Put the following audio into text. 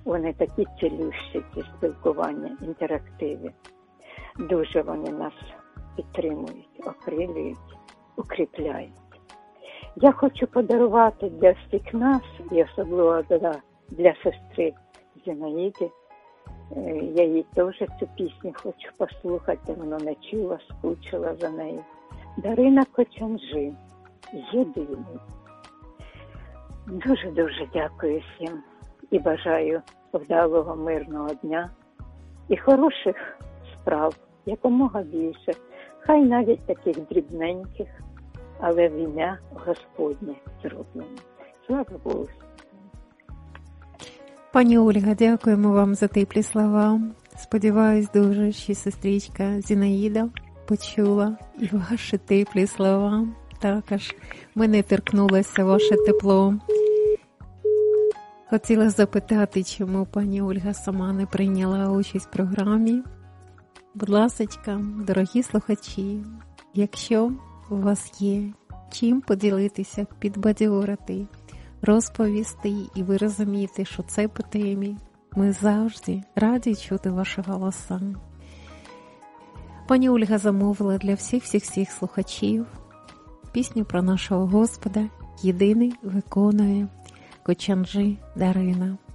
Вони такі цілющі, ці спілкування, інтерактиви. Дуже вони нас підтримують, окрилюють, укріпляють. Я хочу подарувати для всіх нас, і особливо для сестри Зінаїди. Я їй теж цю пісню хочу послухати, вона не чула, скучила за нею. Дарина Кочанжи, єдиний. Дуже-дуже дякую всім і бажаю вдалого, мирного дня і хороших справ, якомога більше. Хай навіть таких дрібненьких, але в ім'я Господнє зроблено. Слава Богу. Пані Ольга, дякуємо вам за теплі слова. Сподіваюсь дуже, що сестричка Зінаїда почула і ваші теплі слова. Також мене торкнулося ваше тепло. Хотіла запитати, чому пані Ольга сама не прийняла участь в програмі. Будь ласочка, дорогі слухачі, якщо у вас є чим поділитися, підбадьорити, розповісти, і ви розумієте, що це по темі, ми завжди раді чути ваші голоса. Пані Ольга замовила для всіх слухачів пісню про нашого Господа, єдиний виконує Кочанжи Дарина.